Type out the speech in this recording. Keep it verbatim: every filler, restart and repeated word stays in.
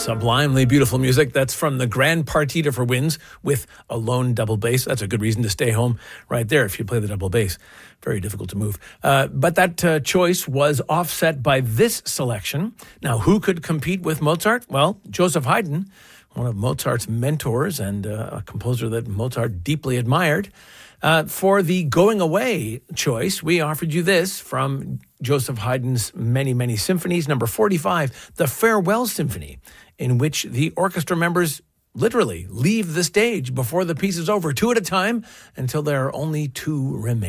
Sublimely beautiful music. That's from the Grand Partita for Winds with a lone double bass. That's a good reason to stay home right there if you play the double bass. Very difficult to move. Uh, but that uh, choice was offset by this selection. Now, who could compete with Mozart? Well, Joseph Haydn, one of Mozart's mentors and uh, a composer that Mozart deeply admired. Uh, for the Going Away choice, we offered you this from Joseph Haydn's many, many symphonies, number forty-five, the Farewell Symphony, in which the orchestra members literally leave the stage before the piece is over, two at a time, until there are only two remaining.